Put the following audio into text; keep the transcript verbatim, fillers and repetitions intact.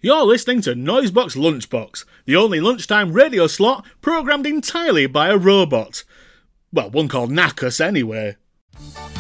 You're listening to Noisebox Lunchbox, the only lunchtime radio slot programmed entirely by a robot. Well, one called Knackus anyway.